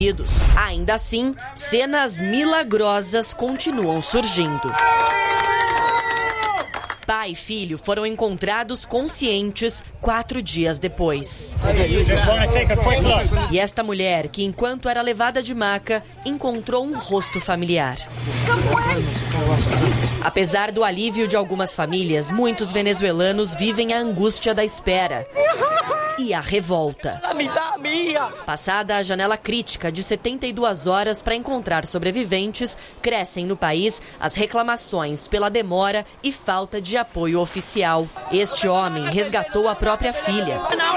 Ainda assim, cenas milagrosas continuam surgindo. Pai e filho foram encontrados conscientes 4 dias depois. E esta mulher, que enquanto era levada de maca, encontrou um rosto familiar. Apesar do alívio de algumas famílias, muitos venezuelanos vivem a angústia da espera e a revolta. Passada a janela crítica de 72 horas para encontrar sobreviventes, crescem no país as reclamações pela demora e falta de apoio oficial. Este homem resgatou a própria filha.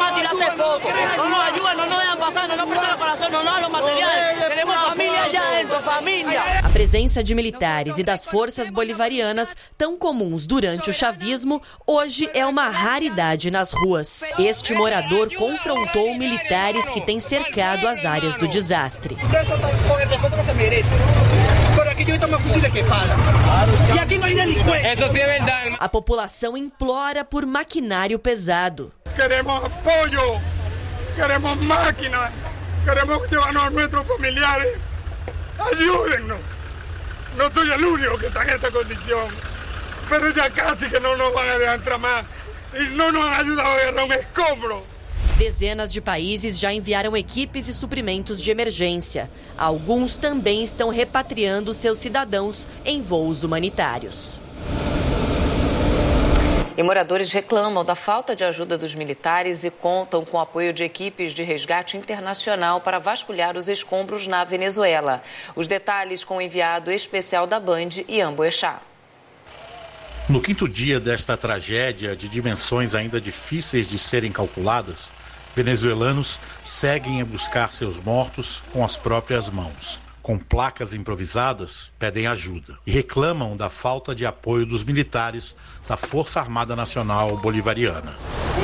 A presença de militares e das forças bolivarianas, tão comuns durante o chavismo, hoje é uma raridade nas ruas. Este morador confrontou militares que têm cercado as áreas do desastre. A população implora por maquinário pesado. Queremos apoio, queremos máquinas, queremos llevarnos a nossos familiares. Ayúdennos. No soy el único que está en esta condición, pero ya casi que no nos van a dejar entrar más y no nos han ayudado a agarrar un escombro. Dezenas de países já enviaram equipes e suprimentos de emergência. Alguns também estão repatriando seus cidadãos em voos humanitários. E moradores reclamam da falta de ajuda dos militares e contam com o apoio de equipes de resgate internacional para vasculhar os escombros na Venezuela. Os detalhes com o enviado especial da Band, Ian Boechat. No 5º dia desta tragédia de dimensões ainda difíceis de serem calculadas, venezuelanos seguem a buscar seus mortos com as próprias mãos. Com placas improvisadas, pedem ajuda e reclamam da falta de apoio dos militares da Força Armada Nacional Bolivariana.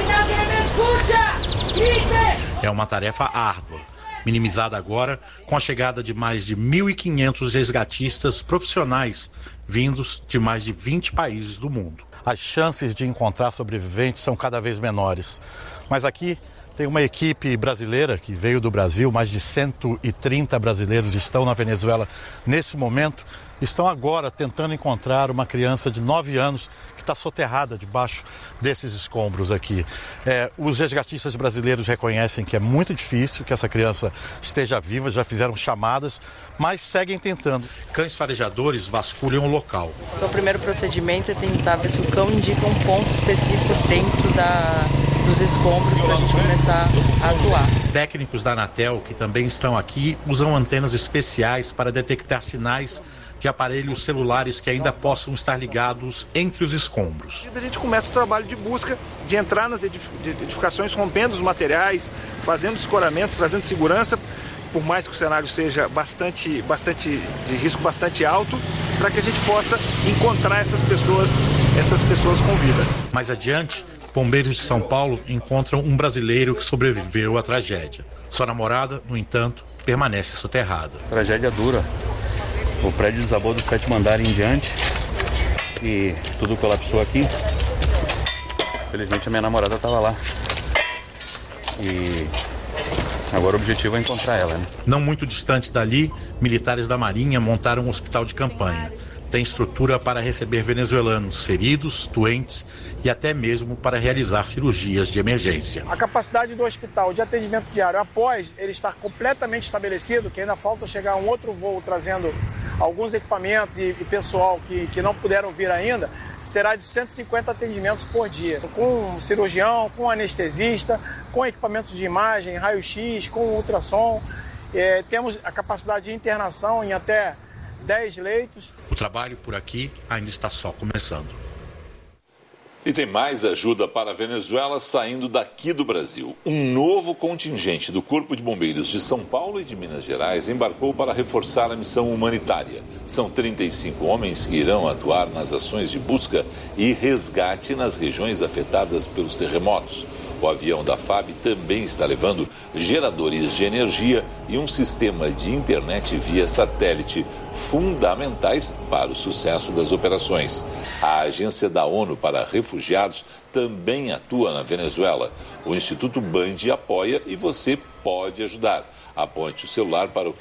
É uma tarefa árdua, minimizada agora com a chegada de mais de 1.500 resgatistas profissionais vindos de mais de 20 países do mundo. As chances de encontrar sobreviventes são cada vez menores, mas aqui tem uma equipe brasileira que veio do Brasil, mais de 130 brasileiros estão na Venezuela nesse momento, estão agora tentando encontrar uma criança de 9 anos que está soterrada debaixo desses escombros aqui. Os resgatistas brasileiros reconhecem que é muito difícil que essa criança esteja viva, já fizeram chamadas, mas seguem tentando. Cães farejadores vasculham o local. O primeiro procedimento é tentar ver se o cão indica um ponto específico dentro dos escombros para a gente começar a atuar. Técnicos da Anatel, que também estão aqui, usam antenas especiais para detectar sinais de aparelhos celulares que ainda possam estar ligados entre os escombros. A gente começa o trabalho de busca, de entrar nas edificações, rompendo os materiais, fazendo escoramentos, trazendo segurança, por mais que o cenário seja bastante de risco bastante alto, para que a gente possa encontrar essas pessoas com vida. Mais adiante, bombeiros de São Paulo encontram um brasileiro que sobreviveu à tragédia. Sua namorada, no entanto, permanece soterrada. Tragédia dura. O prédio desabou do 7º andar em diante e tudo colapsou aqui. Felizmente a minha namorada estava lá. E agora o objetivo é encontrar ela, né? Não muito distante dali, militares da Marinha montaram um hospital de campanha. Tem estrutura para receber venezuelanos feridos, doentes e até mesmo para realizar cirurgias de emergência. A capacidade do hospital de atendimento diário, após ele estar completamente estabelecido, que ainda falta chegar um outro voo trazendo alguns equipamentos e pessoal que não puderam vir ainda, será de 150 atendimentos por dia, com cirurgião, com anestesista, com equipamentos de imagem, raio-x, com ultrassom. Temos a capacidade de internação em até 10 leitos. O trabalho por aqui ainda está só começando. E tem mais ajuda para a Venezuela saindo daqui do Brasil. Um novo contingente do Corpo de Bombeiros de São Paulo e de Minas Gerais embarcou para reforçar a missão humanitária. São 35 homens que irão atuar nas ações de busca e resgate nas regiões afetadas pelos terremotos. O avião da FAB também está levando geradores de energia e um sistema de internet via satélite fundamentais para o sucesso das operações. A Agência da ONU para Refugiados também atua na Venezuela. O Instituto Band apoia e você pode ajudar. Aponte o celular para o